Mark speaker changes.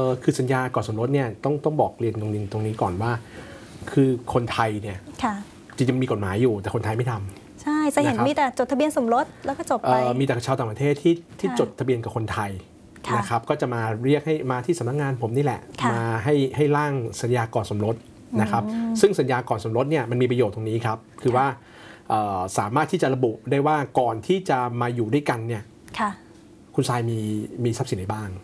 Speaker 1: คือสัญญาก่อนสมรสเนี่ยต้องบอกเรียนตรงนี้ก่อนว่าคือคนไทยเนี่ยจริงๆมีกฎหมายอยู่แต่คนไทยไม่ทำ
Speaker 2: ใช่จะเห็นมีแต่จดทะเบียนสมรสแล้วก็จบไป
Speaker 1: มีแต่ชาวต่างประเทศที่จดทะเบียนกับคนไทยนะครับก็จะมาเรียกให้มาที่สำนักงานผมนี่แหละมาให้ร่างสัญญาก่อนสมรสนะครับซึ่งสัญญาก่อนสมรสเนี่ยมันมีประโยชน์ตรงนี้ครับคือว่าสามารถที่จะระบุได้ว่าก่อนที่จะมาอยู่ด้วยกันเนี่ยคุณทรายมีทรัพย์สินไหนบ้าง